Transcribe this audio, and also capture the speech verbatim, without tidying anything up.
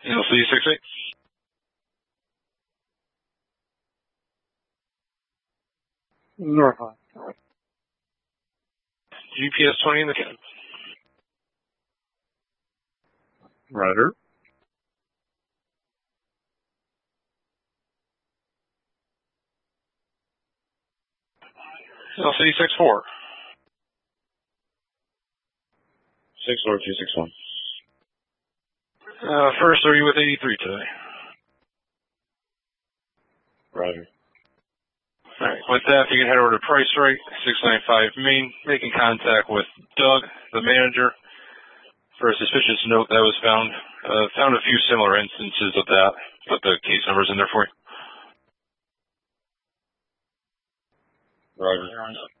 L C six eight. Norfolk. G P S twenty in the cabin. Roger. L C six four. six four two six one. Uh, first, are you with eighty-three today? Roger. Alright, with that, if you can head over to Price Right, six ninety-five Main, making contact with Doug, the manager, for a suspicious note that was found. Uh, found a few similar instances of that. Put the case numbers in there for you. Roger.